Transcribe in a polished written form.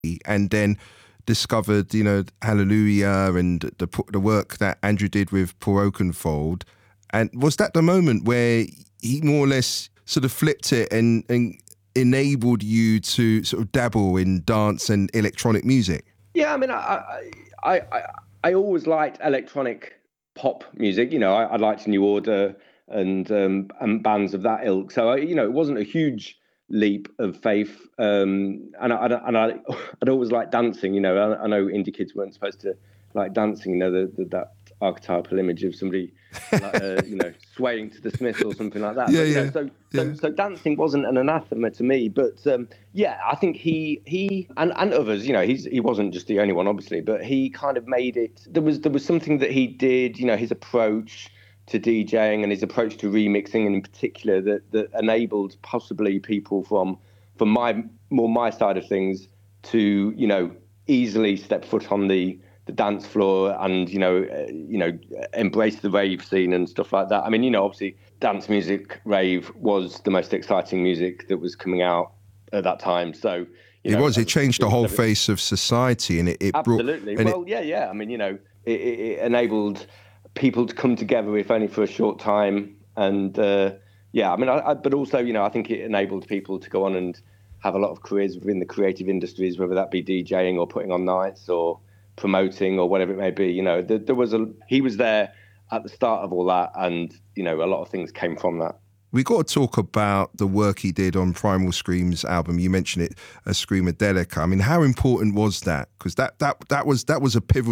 and then discovered, Hallelujah and the work that Andrew did with Paul Oakenfold. And was that the moment where he more or less sort of flipped it and enabled you to sort of dabble in dance and electronic music? Yeah, I mean, I always liked electronic pop music. I liked New Order and bands of that ilk. So it wasn't a huge leap of faith. And I'd always liked dancing. I know indie kids weren't supposed to like dancing. That archetypal image of somebody swaying to the Smiths or something like that. So dancing wasn't an anathema to me. But I think he and others. He wasn't just the only one, obviously, but he kind of made it. There was something that he did. His approach to DJing and his approach to remixing, and in particular that enabled possibly people from my side of things to easily step foot on the dance floor and embrace the rave scene and stuff like that. I mean, obviously dance music, rave was the most exciting music that was coming out at that time. So it changed the whole face of society, and it absolutely brought I mean, it enabled people to come together, if only for a short time. And but also I think it enabled people to go on and have a lot of careers within the creative industries, whether that be DJing or putting on nights or promoting or whatever it may be. He was there at the start of all that, and a lot of things came from that. We got to talk about the work he did on Primal Scream's album. You mentioned it, Screamadelica. I mean, how important was that? Because that was a pivotal